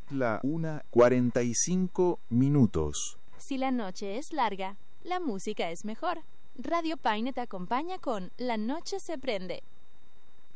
La 1:45. Si la noche es larga, la música es mejor. Radio Paine te acompaña con La Noche se prende.